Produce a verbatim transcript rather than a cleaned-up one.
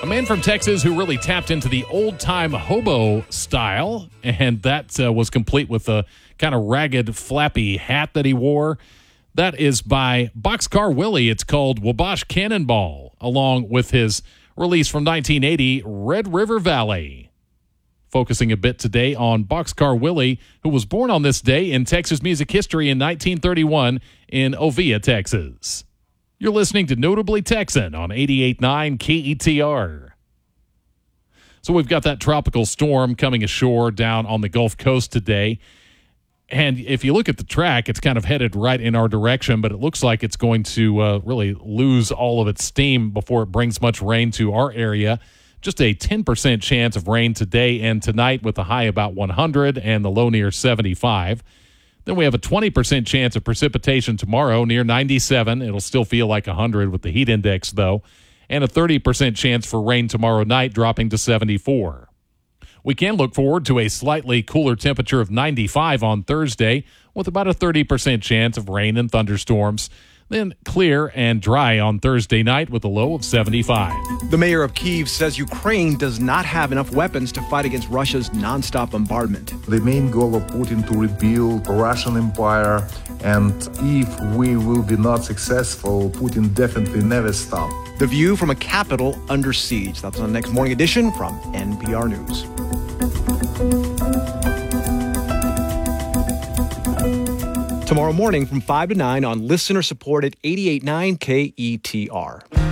A man from Texas who really tapped into the old-time hobo style, and that uh, was complete with a kind of ragged, flappy hat that he wore. That is by Boxcar Willie. It's called Wabash Cannonball, along with his release from nineteen eighty, Red River Valley. Focusing a bit today on Boxcar Willie, who was born on this day in Texas music history in nineteen thirty-one in Ovia, Texas. You're listening to Notably Texan on eighty-eight point nine K E T R. So we've got that tropical storm coming ashore down on the Gulf Coast today. And if you look at the track, it's kind of headed right in our direction, but it looks like it's going to uh, really lose all of its steam before it brings much rain to our area. Just a ten percent chance of rain today and tonight with a high about one hundred and the low near seventy-five. Then we have a twenty percent chance of precipitation tomorrow near ninety-seven. It'll still feel like one hundred with the heat index, though. And a thirty percent chance for rain tomorrow night, dropping to seventy-four. We can look forward to a slightly cooler temperature of ninety-five on Thursday with about a thirty percent chance of rain and thunderstorms. Then clear and dry on Thursday night with a low of seventy-five. The mayor of Kyiv says Ukraine does not have enough weapons to fight against Russia's nonstop bombardment. The main goal of Putin to rebuild the Russian Empire, and if we will be not successful, Putin definitely never stop. The View from a capital under siege. That's on the next morning edition from N P R News. Tomorrow morning from five to nine on listener-supported eighty-eight point nine K E T R.